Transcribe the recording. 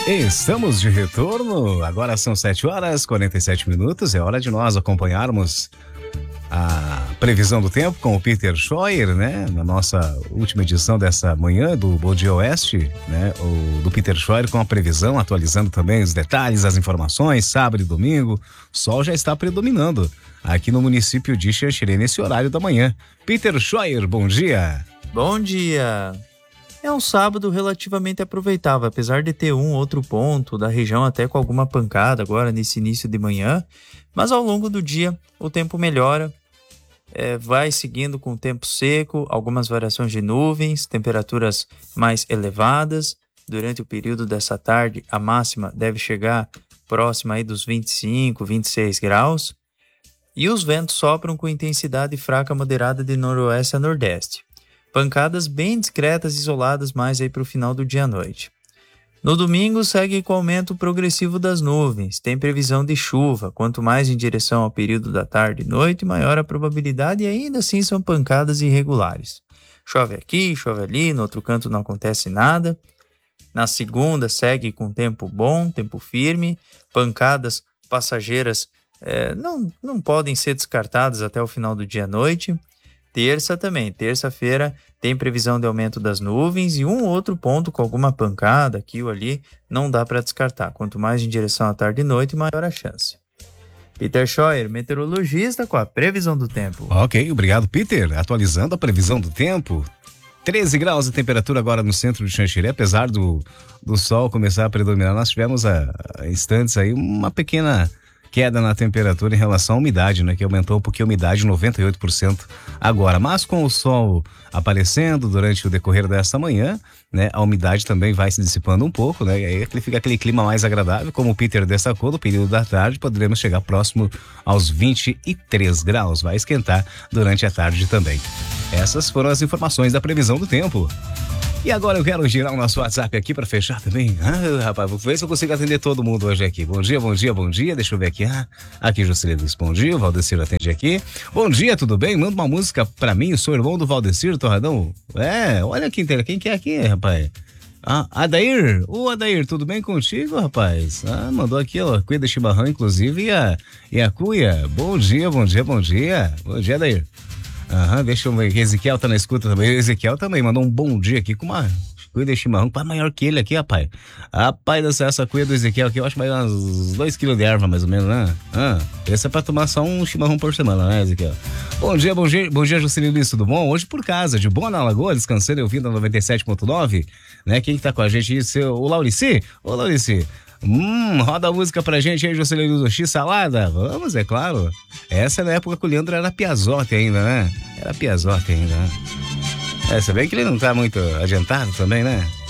Estamos de retorno, agora são 7h47, é hora de nós acompanharmos a previsão do tempo com o Peter Scheuer, né? Na nossa última edição dessa manhã do Bom Dia Oeste, né? Do Peter Scheuer com a previsão, atualizando também os detalhes, as informações, sábado e domingo. O sol já está predominando aqui no município de Xanxerê nesse horário da manhã. Peter Scheuer, bom dia! Bom dia! É um sábado relativamente aproveitável, apesar de ter um outro ponto da região até com alguma pancada agora nesse início de manhã, mas ao longo do dia o tempo melhora, vai seguindo com o tempo seco, algumas variações de nuvens, temperaturas mais elevadas. Durante o período dessa tarde a máxima deve chegar próxima aí dos 25, 26 graus e os ventos sopram com intensidade fraca moderada de noroeste a nordeste. Pancadas bem discretas, isoladas mais aí para o final do dia à noite. No domingo segue com aumento progressivo das nuvens, tem previsão de chuva, quanto mais em direção ao período da tarde e noite, maior a probabilidade e ainda assim são pancadas irregulares. Chove aqui, chove ali, no outro canto não acontece nada. Na segunda segue com tempo bom, tempo firme, pancadas passageiras não podem ser descartadas até o final do dia à noite. Terça-feira tem previsão de aumento das nuvens e um outro ponto com alguma pancada aqui ou ali, não dá para descartar. Quanto mais em direção à tarde e noite, maior a chance. Peter Scheuer, meteorologista, com a previsão do tempo. Ok, obrigado, Peter. Atualizando a previsão do tempo. 13 graus de temperatura agora no centro de Xanxerê, apesar do sol começar a predominar, nós tivemos há instantes aí uma pequena queda na temperatura em relação à umidade, né? Que aumentou um pouquinho a umidade, 98% agora. Mas com o sol aparecendo durante o decorrer desta manhã, né? A umidade também vai se dissipando um pouco, né? E aí fica aquele clima mais agradável, como o Peter destacou, no período da tarde poderemos chegar próximo aos 23 graus. Vai esquentar durante a tarde também. Essas foram as informações da previsão do tempo. E agora eu quero girar o nosso WhatsApp aqui para fechar também. Rapaz, vou ver se eu consigo atender todo mundo hoje aqui. Bom dia, bom dia, bom dia. Deixa eu ver aqui. Aqui Juscelino Luiz, bom dia. O Valdecir atende aqui. Bom dia, tudo bem? Manda uma música pra mim. Eu sou irmão do Valdecir Torradão. Olha aqui, quem que é aqui, rapaz? Adair. Adair, tudo bem contigo, rapaz? Mandou aqui, ó, Cuida Chimarrão, inclusive, e a Cuia. Bom dia, bom dia, bom dia. Bom dia, Adair. Deixa eu ver, Ezequiel tá na escuta também. Ezequiel também mandou um bom dia aqui com uma cuia de chimarrão, maior que ele aqui, rapaz. Rapaz, essa cuia do Ezequiel aqui, eu acho mais uns 2 kg de erva, mais ou menos, né? Esse é pra tomar só um chimarrão por semana, né, Ezequiel? Bom dia, Juscelino Luiz, tudo bom? Hoje por casa, de boa na Lagoa, descansando e ouvindo a 97.9, né? Quem que tá com a gente? O Laurici? Ô, Laurici, roda a música pra gente aí, Juscelino Luiz, X-Salada? Vamos, é claro. Essa é na época que o Leandro era Piazzotti ainda, né? Era Piazzotti ainda, né? Você vê que ele não tá muito adiantado também, né?